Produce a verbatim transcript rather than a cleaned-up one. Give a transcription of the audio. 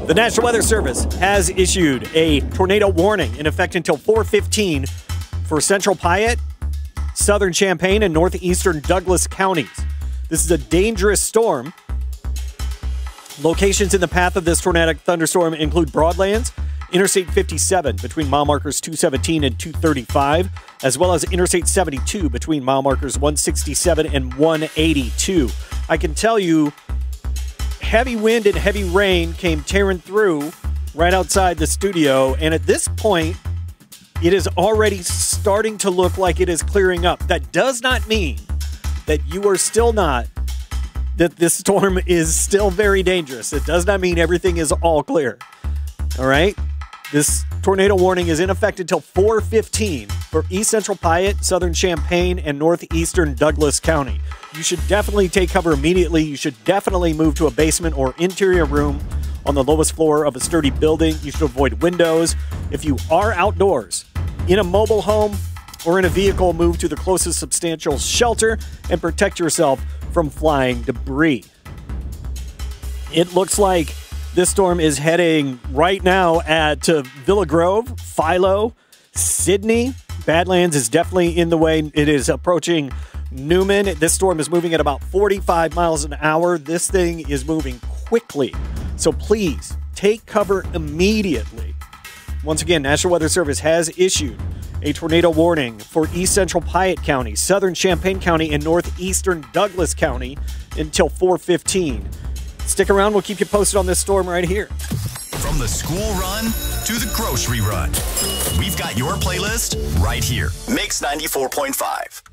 The National Weather Service has issued a tornado warning in effect until four fifteen for Central Piatt, Southern Champaign, and northeastern Douglas counties. This is a dangerous storm. Locations in the path of this tornadic thunderstorm include Broadlands, Interstate fifty-seven between mile markers two seventeen and two thirty-five, as well as Interstate seventy-two between mile markers one sixty-seven and one eighty-two. I can tell you, heavy wind and heavy rain came tearing through right outside the studio, and at this point, it is already starting to look like it is clearing up. That does not mean that you are still not, that this storm is still very dangerous. It does not mean everything is all clear. All right? This tornado warning is in effect until four fifteen for East Central Piatt, Southern Champaign, and northeastern Douglas County. You should definitely take cover immediately. You should definitely move to a basement or interior room on the lowest floor of a sturdy building. You should avoid windows. If you are outdoors, in a mobile home or in a vehicle, move to the closest substantial shelter and protect yourself from flying debris. It looks like this storm is heading right now at uh, Villa Grove, Philo, Sydney. Badlands is definitely in the way. It is approaching Newman. This storm is moving at about forty-five miles an hour. This thing is moving quickly. So please take cover immediately. Once again, National Weather Service has issued a tornado warning for East Central Piatt County, Southern Champaign County, and northeastern Douglas County until four fifteen. Stick around. We'll keep you posted on this storm right here. From the school run to the grocery run, we've got your playlist right here. Mix ninety-four point five.